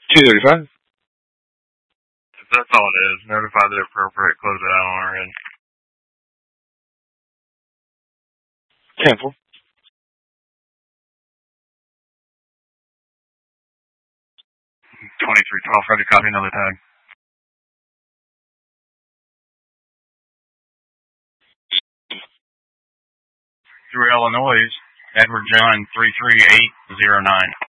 235. That's all it is. Notify the appropriate, close it out on our end. 10-4. 2312, ready to copy another tag. 3 Illinois, Edward John 33809.